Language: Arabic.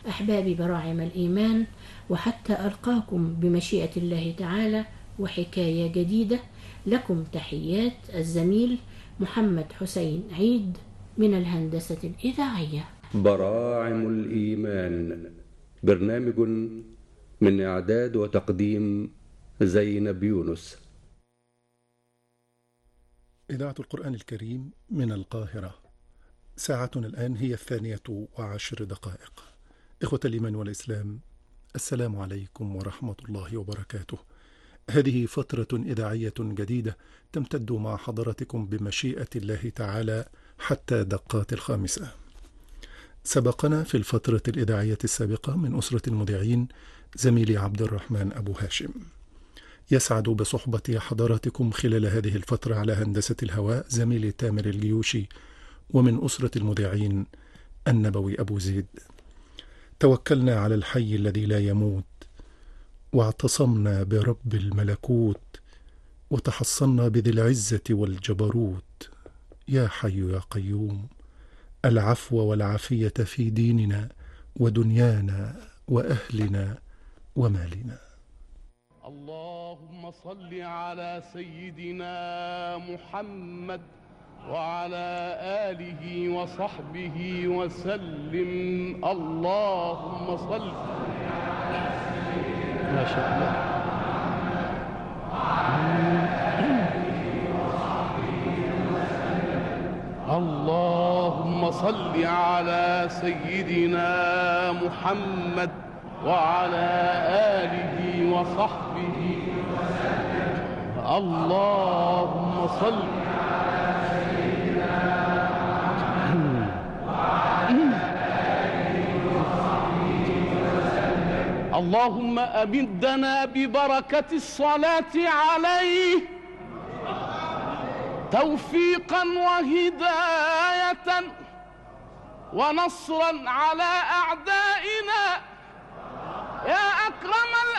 أحبابي براعم الإيمان، وحتى ألقاكم بمشيئة الله تعالى وحكاية جديدة، لكم تحيات الزميل محمد حسين عيد من الهندسة الإذاعية. براعم الإيمان، برنامج من إعداد وتقديم زينب يونس. إذاعة القرآن الكريم من القاهرة. ساعتنا الآن هي 12:10. إخوة الإيمان والإسلام، السلام عليكم ورحمة الله وبركاته. هذه فترة إذاعية جديدة تمتد مع حضراتكم بمشيئة الله تعالى حتى دقات 5. سبقنا في الفترة الإذاعية السابقة من أسرة المذيعين زميلي عبد الرحمن أبو هاشم. يسعد بصحبة حضراتكم خلال هذه الفترة على هندسة الهواء زميلي تامر الجيوشي، ومن أسرة المذيعين النبوي أبو زيد. توكلنا على الحي الذي لا يموت، واعتصمنا برب الملكوت، وتحصنا بذي العزة والجبروت. يا حي يا قيوم، العفو والعافية في ديننا ودنيانا وأهلنا ومالنا. اللهم صل على سيدنا محمد وعلى آله وصحبه وسلم. اللهم صل على سيدنا ما شاء الله. اللهم صل على سيدنا محمد وعلى آله وصحبه وسلم. اللهم صل على سيدنا محمد وعلى آله وصحبه وسلم. اللهم أمدنا ببركة الصلاة عليه توفيقا وهداية ونصرا على أعدائنا يا أكرم